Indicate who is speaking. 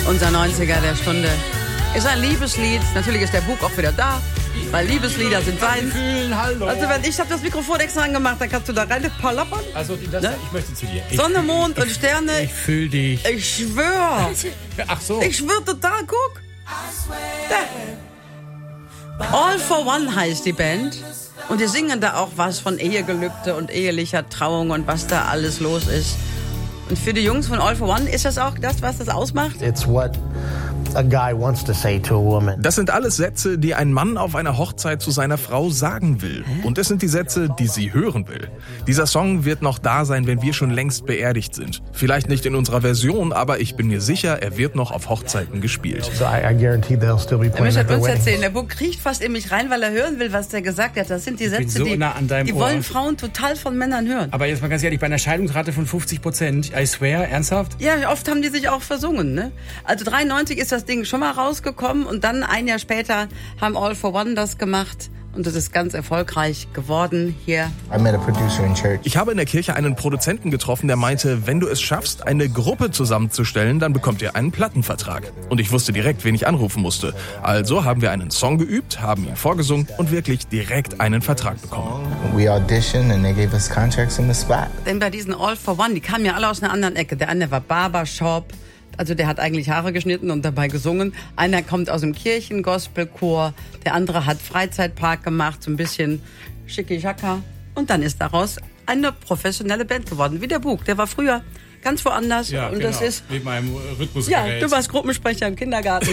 Speaker 1: Unser 90er der Stunde ist ein Liebeslied. Natürlich ist der Bug auch wieder da, weil Liebeslieder sind sein.
Speaker 2: Hallo.
Speaker 1: Also ich habe das Mikrofon extra angemacht, dann kannst du da rein palappern.
Speaker 2: Also
Speaker 1: Ne?
Speaker 2: ich möchte zu dir.
Speaker 1: Sonne, Mond und Sterne.
Speaker 2: Ich fühl dich.
Speaker 1: Ich schwöre.
Speaker 2: Ach so.
Speaker 1: Ich schwöre total, guck. Da. All for One heißt die Band. Und die singen da auch was von Ehegelübde und ehelicher Trauung und was da alles los ist. Und für die Jungs von All for One ist das auch das, was das ausmacht?
Speaker 3: It's what a guy wants to say to a woman.
Speaker 4: Das sind alles Sätze, die ein Mann auf einer Hochzeit zu seiner Frau sagen will. Und es sind die Sätze, die sie hören will. Dieser Song wird noch da sein, wenn wir schon längst beerdigt sind. Vielleicht nicht in unserer Version, aber ich bin mir sicher, er wird noch auf Hochzeiten gespielt.
Speaker 3: So I guarantee they'll still be
Speaker 1: Er
Speaker 3: playing
Speaker 1: möchte
Speaker 3: at their
Speaker 1: uns
Speaker 3: weddings.
Speaker 1: erzählen, der Bug kriecht fast in mich rein, weil er hören will, was der gesagt hat. Das sind die
Speaker 2: bin
Speaker 1: Sätze,
Speaker 2: so nah an deinem
Speaker 1: die
Speaker 2: Ohr.
Speaker 1: wollen Frauen total von Männern hören.
Speaker 2: Aber jetzt mal ganz ehrlich, bei einer Scheidungsrate von 50%, I swear, ernsthaft?
Speaker 1: Ja, oft haben die sich auch versungen, ne? Also 93 ist das Ding schon mal rausgekommen und dann ein Jahr später haben All for One das gemacht und das ist ganz erfolgreich geworden hier.
Speaker 5: I met a producer in church.
Speaker 4: Ich habe in der Kirche einen Produzenten getroffen, der meinte, wenn du es schaffst, eine Gruppe zusammenzustellen, dann bekommt ihr einen Plattenvertrag. Und ich wusste direkt, wen ich anrufen musste. Also haben wir einen Song geübt, haben ihn vorgesungen und wirklich direkt einen Vertrag bekommen.
Speaker 5: We auditioned and they gave us contracts in the spot.
Speaker 1: Denn bei diesen All for One, die kamen ja alle aus einer anderen Ecke. Der eine war Barbershop, also der hat eigentlich Haare geschnitten und dabei gesungen. Einer kommt aus dem Kirchen-Gospelchor, der andere hat Freizeitpark gemacht, so ein bisschen Schicki-Schacka. Und dann ist daraus eine professionelle Band geworden, wie der Bug. Der war früher ganz woanders.
Speaker 2: Ja,
Speaker 1: und
Speaker 2: genau.
Speaker 1: das ist,
Speaker 2: Mit meinem Rhythmusgerät.
Speaker 1: ja, du warst Gruppensprecher im Kindergarten.